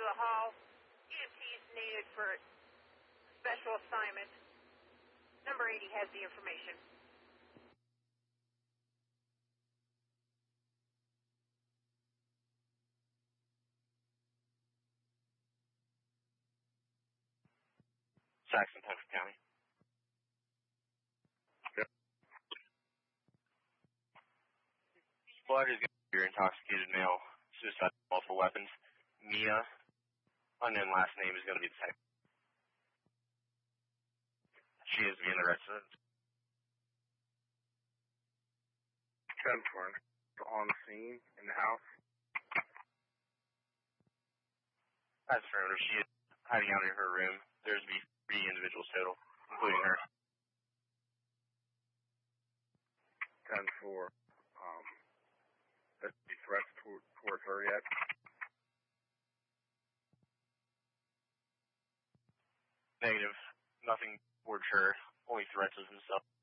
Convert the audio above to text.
the hall. EMTs needed for special assignment. Number 80 has the information. Saxon, Putnam County. Yep. Blood is going to be your intoxicated male. Suicide, multiple weapons. Mia, unknown last name, is going to be the type. She is being arrested. 10-4 on the scene in the house. That's affirmative. She is hiding out in her room. There's to be 3 individuals total, including her. 10-4. Any threats towards her yet? Negative. Nothing towards her. Only threats of himself.